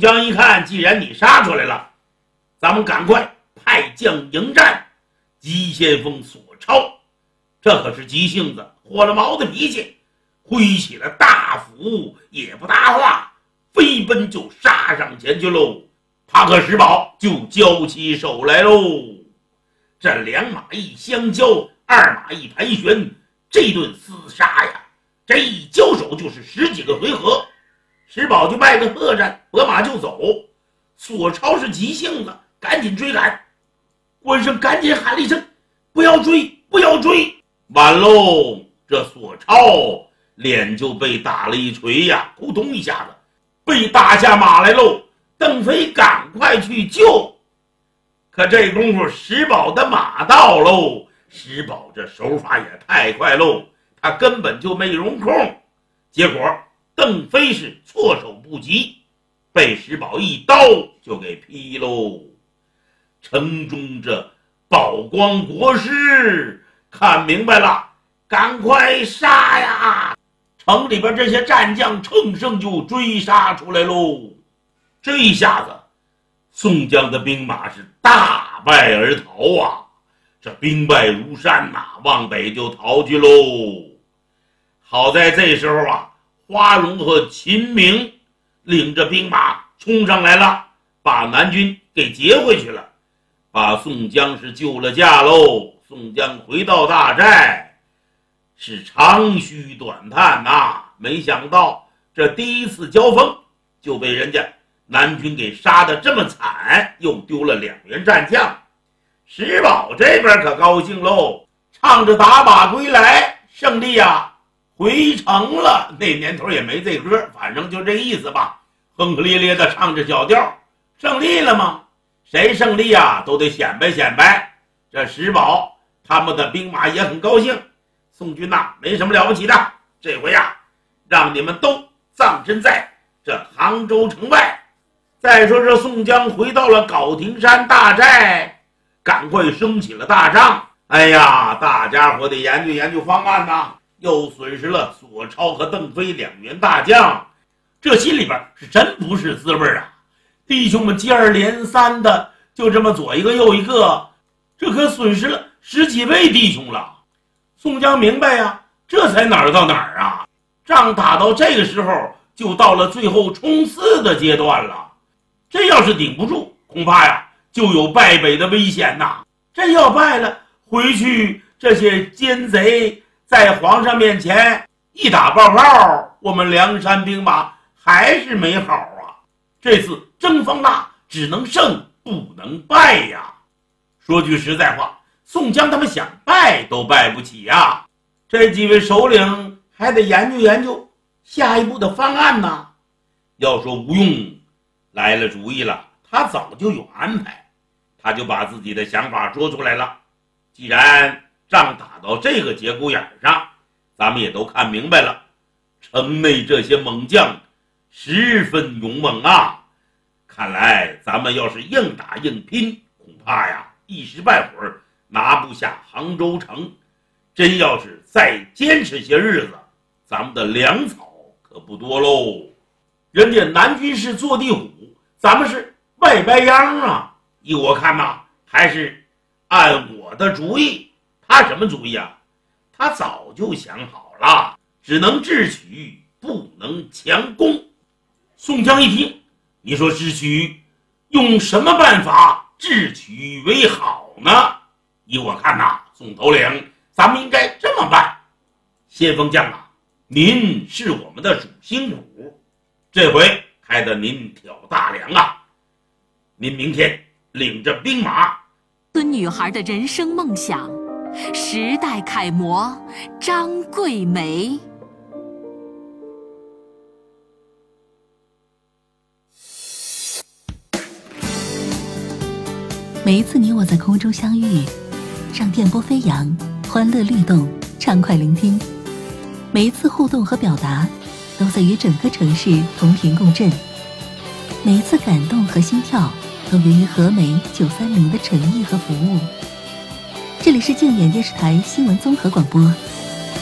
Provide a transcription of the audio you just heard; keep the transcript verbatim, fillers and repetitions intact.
江一看，既然你杀出来了，咱们赶快派将迎战。急先锋索超，这可是急性子，火了毛的脾气，挥起了大斧，也不搭话，飞奔就杀上前去喽。他和石宝就交起手来喽。这两马一相交，二马一盘旋，这顿厮杀呀，这一交手就是十几个回合。石宝就卖个喝战，拨马就走。索超是急性子，赶紧追赶。关胜赶紧喊了一声：“不要追，不要追！”晚喽，这索超脸就被打了一锤呀，扑通一下子被打下马来喽。邓飞赶快去救，可这功夫石宝的马到喽。石宝这手法也太快喽，他根本就没容空。结果邓飞是措手不及，被石宝一刀就给劈喽。城中这宝光国师看明白了，赶快杀呀！城里边这些战将乘胜就追杀出来喽。这一下子宋江的兵马是大败而逃啊，这兵败如山呐、啊，往北就逃去喽。好在这时候啊，花荣和秦明领着兵马冲上来了，把南军给截回去了，把宋江是救了驾喽。宋江回到大寨是长吁短叹呐、啊，没想到这第一次交锋就被人家南军给杀得这么惨，又丢了两员战将。石宝这边可高兴喽，唱着打马归来，胜利啊回城了。那年头也没这歌，反正就这意思吧，哼哼咧咧的唱着小调。胜利了吗？谁胜利啊都得显摆显摆。这石宝他们的兵马也很高兴，宋军呐、啊、没什么了不起的，这回啊让你们都葬身在这杭州城外。再说这宋江回到了皋亭山大寨，赶快升起了大帐。哎呀，大家伙得研究研究方案呐，又损失了索超和邓飞两员大将，这心里边是真不是滋味啊！弟兄们接二连三的就这么左一个右一个，这可损失了十几位弟兄了。宋江明白呀、啊，这才哪儿到哪儿啊！仗打到这个时候，就到了最后冲刺的阶段了。这要是顶不住，恐怕呀就有败北的危险呐！这要败了，回去这些奸贼在皇上面前一打报告，我们梁山兵马还是没好啊！这次争锋那只能胜不能败呀！说句实在话，宋江他们想败都败不起呀！这几位首领还得研究研究下一步的方案呢。要说吴用来了主意了，他早就有安排，他就把自己的想法说出来了。既然仗打到这个节骨眼上，咱们也都看明白了，城内这些猛将十分勇猛啊，看来咱们要是硬打硬拼，恐怕呀一时半会儿拿不下杭州城。真要是再坚持些日子，咱们的粮草可不多喽。人家南军是坐地虎，咱们是外白秧啊！依我看呐、啊，还是按我的主意。他什么主意啊？他早就想好了，只能智取，不能强攻。宋江一听，你说智取，用什么办法智取为好呢？依我看呐、啊，宋头领，咱们应该这么办。先锋将啊，您是我们的主心骨，这回开得您挑大梁啊！您明天领着兵马， 孙女孩的人生梦想，时代楷模张桂梅。 每一次你我在空中相遇，让电波飞扬，欢乐律动，畅快聆听。每一次互动和表达，都在与整个城市同频共振。每一次感动和心跳，都源于和美九三零的诚意和服务。这里是静远电视台新闻综合广播